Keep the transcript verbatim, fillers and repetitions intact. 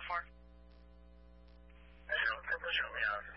for? I don't think we'll show me out.